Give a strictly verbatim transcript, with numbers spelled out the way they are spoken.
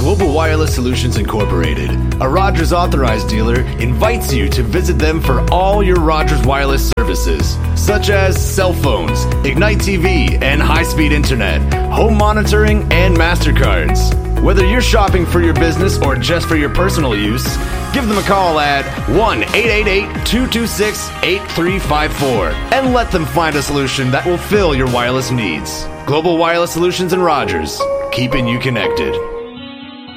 Global Wireless Solutions Incorporated, a Rogers authorized dealer, invites you to visit them for all your Rogers Wireless services, such as cell phones, Ignite T V and high-speed internet, home monitoring, and MasterCards. Whether you're shopping for your business or just for your personal use, give them a call at one eight eight eight, two two six, eight three five four and let them find a solution that will fill your wireless needs. Global Wireless Solutions and Rogers, keeping you connected.